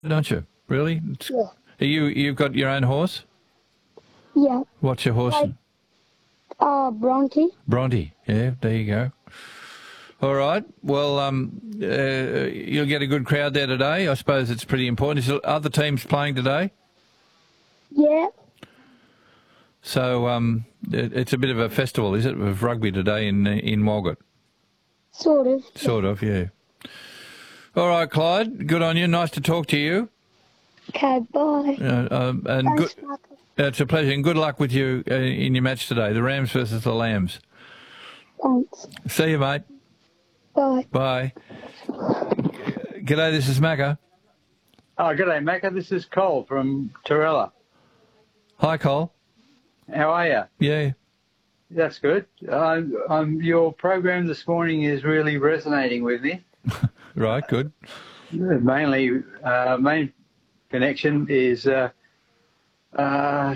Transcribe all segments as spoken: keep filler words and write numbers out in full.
don't you? Really? Yeah. Are you, you've got your own horse? Yeah. What's your horse? Like, uh, Bronte. Bronte. Yeah, there you go. All right. Well, um, uh, you'll get a good crowd there today. I suppose it's pretty important. Is there other teams playing today? Yeah. So um, it, it's a bit of a festival, is it, of rugby today in in Walgett? Sort of. Sort of, yeah. All right, Clyde. Good on you. Nice to talk to you. Okay, bye. Uh, um, and Thanks, good. Michael. It's a pleasure, and good luck with you uh, in your match today, the Rams versus the Lambs. Thanks. See you, mate. Bye. Bye. G'day, this is Macca. Oh, g'day, Macca. This is Cole from Torella. Hi, Cole. How are you? Yeah. That's good. Uh, um, your program this morning is really resonating with me. Right, good. Mainly, uh, main connection is uh, uh,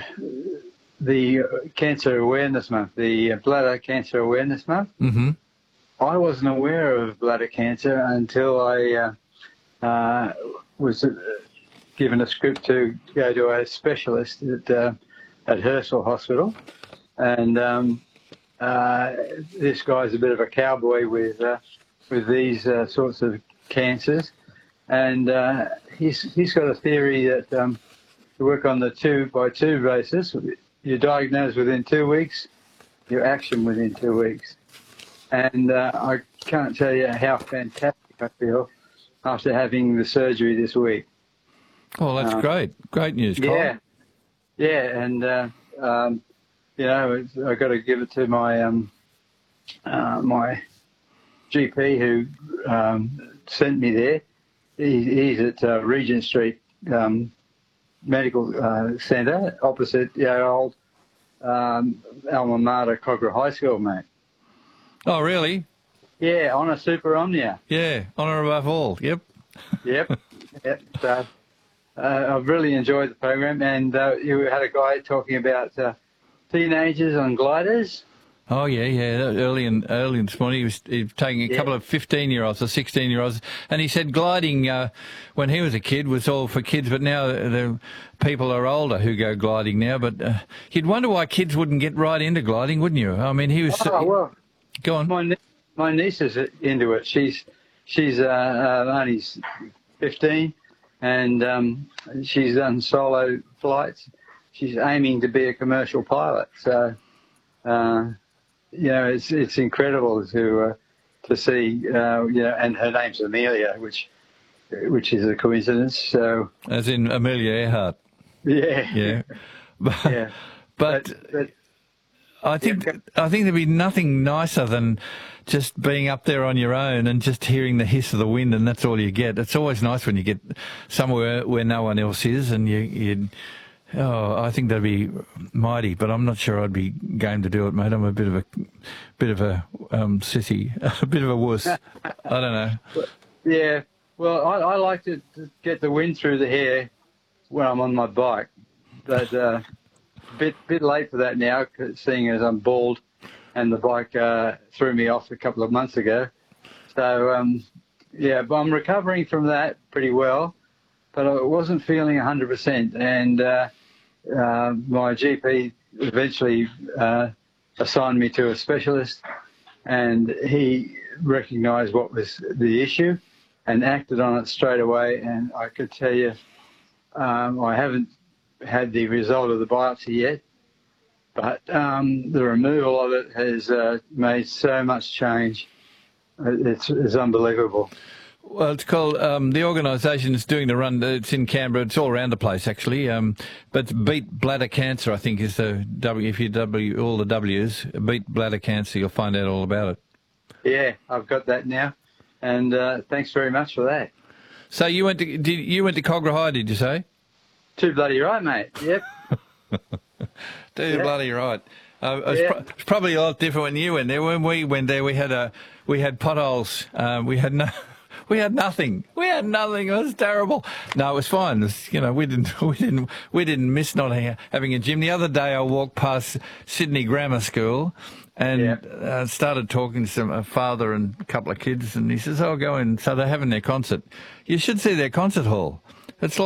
the Cancer Awareness Month, the Bladder Cancer Awareness Month. Mm-hmm. I wasn't aware of bladder cancer until I uh, uh, was given a script to go to a specialist at, uh, at Herschel Hospital. And um, uh, this guy's a bit of a cowboy with uh, with these uh, sorts of cancers. And uh, he's, he's got a theory that um, you work on the two by two basis. You're diagnosed within two weeks, your action within two weeks. And uh, I can't tell you how fantastic I feel after having the surgery this week. Oh, that's uh, great. Great news, Cole. Yeah, yeah, and uh, um, you know, I've got to give it to my um, uh, my G P who um, sent me there. He, he's at uh, Regent Street um, Medical uh, Centre, opposite our old um, alma mater, Cogra High School, mate. Oh, really? Yeah, on a Super Omnia. Yeah, honour above all. Yep. Yep. Yep. So uh, I've really enjoyed the program, and uh, you had a guy talking about uh, teenagers on gliders. Oh, yeah, yeah. Early and early this morning, he was, he was taking a Yeah. couple of fifteen-year-olds or sixteen-year-olds, and he said gliding uh, when he was a kid was all for kids, but now the people are older who go gliding now. But uh, you'd wonder why kids wouldn't get right into gliding, wouldn't you? I mean, he was... Oh, well, Go on. my, nie- my niece is into it. She's she's uh, uh, only fifteen, and um, she's done solo flights. She's aiming to be a commercial pilot. So, uh, you know, it's it's incredible to uh, to see. Uh, you know, and her name's Amelia, which which is a coincidence. So, As in Amelia Earhart. yeah, Yeah. But, yeah. but, But, but I think Yeah. I think there'd be nothing nicer than just being up there on your own and just hearing the hiss of the wind, and that's all you get. It's always nice when you get somewhere where no one else is, and you, you oh, I think that'd be mighty. But I'm not sure I'd be game to do it, mate. I'm a bit of a bit of a um, sissy, a bit of a wuss. I don't know. Yeah, well, I, I like to, to get the wind through the hair when I'm on my bike, but uh, bit bit late for that now, 'cause seeing as I'm bald, and the bike uh, threw me off a couple of months ago. So um, yeah, but I'm recovering from that pretty well, but I wasn't feeling one hundred percent, and uh, uh, my G P eventually uh, assigned me to a specialist, and he recognised what was the issue and acted on it straight away. And I could tell you, um, I haven't had the result of the biopsy yet, but um, the removal of it has uh, made so much change. It's, it's unbelievable. Well, it's called, um, the organisation is doing the run, it's in Canberra, it's all around the place actually, um, but Beat Bladder Cancer, I think, is the W, if you W, all the W's, Beat Bladder Cancer, you'll find out all about it. Yeah, I've got that now, and uh, thanks very much for that. So you went to, did, you went to Cogra High, did you say? Too bloody right, mate. Yep. Too Yeah. bloody right. Uh, it's, Yeah. pro- it's probably a lot different when you went there. When we went there, we had a we had potholes. Um, we had no, we had nothing. We had nothing. It was terrible. No, it was fine. It was, you know, we didn't we didn't we didn't miss not ha- having a gym. The other day, I walked past Sydney Grammar School, and Yeah. uh, started talking to some, a father and a couple of kids, and he says, "Oh, go in." So they're having their concert. You should see their concert hall. It's like